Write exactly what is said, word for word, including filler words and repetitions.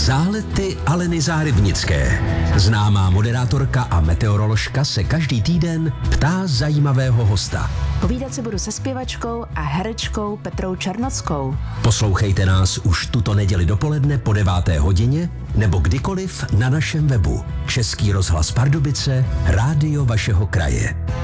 Zálety Aleny Zárybnické. Známá moderátorka a meteoroložka se každý týden ptá zajímavého hosta. Povídat se budu se zpěvačkou a herečkou Petrou Černockou. Poslouchejte nás už tuto neděli dopoledne po deváté hodině nebo kdykoliv na našem webu. Český rozhlas Pardubice, rádio vašeho kraje.